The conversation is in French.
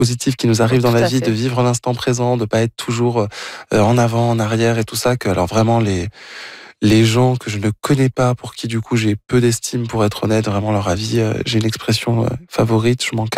positifs qui nous arrivent dans Tout la à vie, fait. de vivre l'instant présent, de pas être toujours en avant, en arrière et tout ça, que alors vraiment les gens que je ne connais pas, pour qui du coup j'ai peu d'estime, pour être honnête, vraiment leur avis, j'ai une expression favorite, je m'en